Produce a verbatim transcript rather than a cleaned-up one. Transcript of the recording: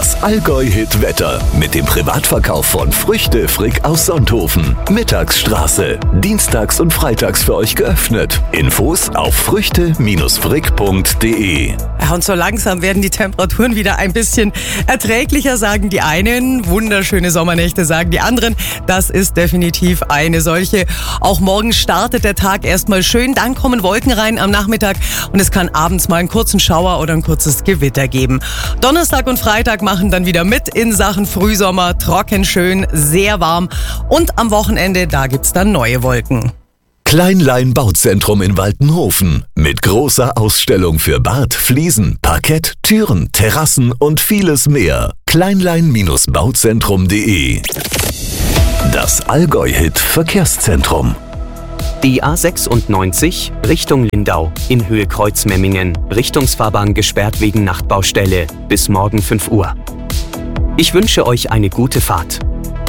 Das Allgäu-Hit-Wetter mit dem Privatverkauf von Früchte Frick aus Sonthofen. Mittagsstraße. Dienstags und freitags für euch geöffnet. Infos auf früchte frick punkt de. Ja, und so langsam werden die Temperaturen wieder ein bisschen erträglicher, sagen die einen. Wunderschöne Sommernächte, sagen die anderen. Das ist definitiv eine solche. Auch morgen startet der Tag erstmal schön. Dann kommen Wolken rein am Nachmittag und es kann abends mal einen kurzen Schauer oder ein kurzes Gewitter geben. Donnerstag und Freitag machen dann wieder mit in Sachen Frühsommer. Trocken, schön, sehr warm. Und am Wochenende, da gibt's dann neue Wolken. Kleinlein Bauzentrum in Waltenhofen mit großer Ausstellung für Bad, Fliesen, Parkett, Türen, Terrassen und vieles mehr. kleinlein bauzentrum punkt de. Das Allgäu-Hit Verkehrszentrum. Die A sechsundneunzig Richtung Lindau in Höhe Kreuzmemmingen. Richtungsfahrbahn gesperrt wegen Nachtbaustelle bis morgen fünf Uhr. Ich wünsche euch eine gute Fahrt.